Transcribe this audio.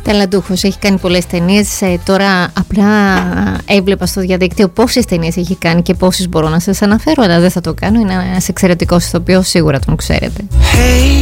Ταλαντούχος, έχει κάνει πολλές ταινίες. Τώρα απλά έβλεπα στο διαδίκτυο πόσες ταινίες έχει κάνει και πόσες μπορώ να σας αναφέρω, αλλά δεν θα το κάνω. Είναι ένας εξαιρετικός ηθοποιός, σίγουρα τον ξέρετε.